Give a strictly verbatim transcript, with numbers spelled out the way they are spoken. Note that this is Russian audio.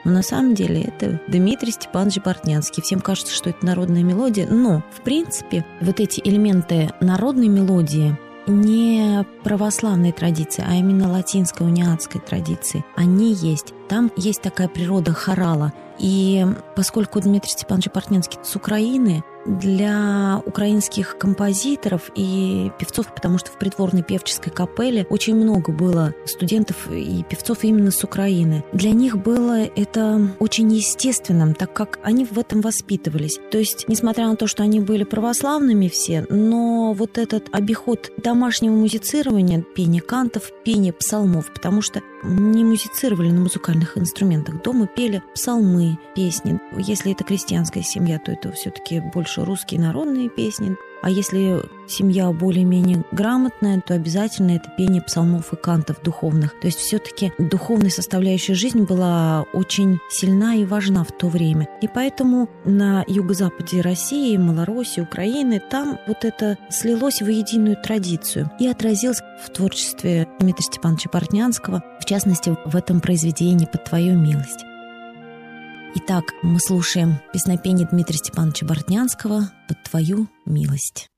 Но на самом деле это Дмитрий Степанович Бортнянский. Всем кажется, что это народная мелодия, но, в принципе, вот эти элементы народной мелодии не православной традиции, а именно латинской, униатской традиции, они есть. Там есть такая природа хорала. И поскольку Дмитрий Степанович Бортнянский с Украины, для украинских композиторов и певцов, потому что в придворной певческой капелле очень много было студентов и певцов именно с Украины. Для них было это очень естественным, так как они в этом воспитывались. То есть, несмотря на то, что они были православными все, но вот этот обиход домашнего музицирования, пения кантов, пения псалмов, потому что не музицировали на музыкальных инструментах. Дома пели псалмы, песни. Если это крестьянская семья, то это все-таки больше русские народные песни. А если семья более-менее грамотная, то обязательно это пение псалмов и кантов духовных. То есть все-таки духовная составляющая жизни была очень сильна и важна в то время. И поэтому на юго-западе России, Малороссии, Украины, там вот это слилось в единую традицию и отразилось в творчестве Дмитрия Степановича Бортнянского, в частности, в этом произведении «Под твою милость». Итак, мы слушаем песнопение Дмитрия Степановича Бортнянского «Под твою милость».